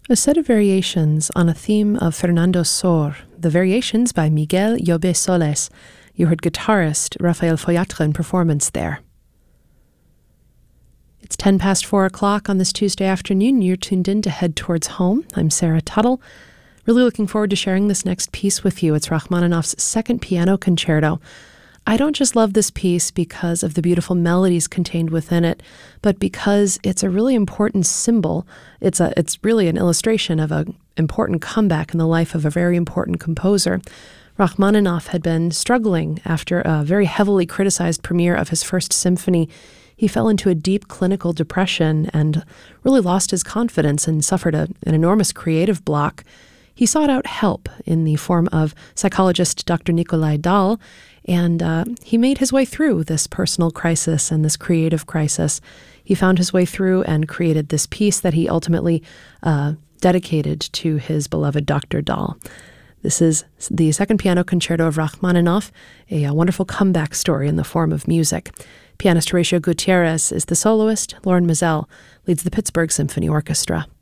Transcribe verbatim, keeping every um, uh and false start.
A set of variations on a theme of Fernando Sor, the Variations by Miguel Llobet Soles. You heard guitarist Rafael Foyatre in performance there. It's ten past four o'clock on this Tuesday afternoon. You're tuned in to Head Towards Home. I'm Sarah Tuttle. Really looking forward to sharing this next piece with you. It's Rachmaninoff's Second Piano Concerto. I don't just love this piece because of the beautiful melodies contained within it, but because it's a really important symbol. It's a it's really an illustration of an important comeback in the life of a very important composer. Rachmaninoff had been struggling after a very heavily criticized premiere of his First Symphony. He fell into a deep clinical depression and really lost his confidence and suffered a, an enormous creative block. He sought out help in the form of psychologist Doctor Nikolai Dahl, and uh, he made his way through this personal crisis and this creative crisis. He found his way through and created this piece that he ultimately uh, dedicated to his beloved Doctor Dahl. This is the Second Piano Concerto of Rachmaninoff, a, a wonderful comeback story in the form of music. Pianist Horatio Gutierrez is the soloist. Lauren Mazel leads the Pittsburgh Symphony Orchestra.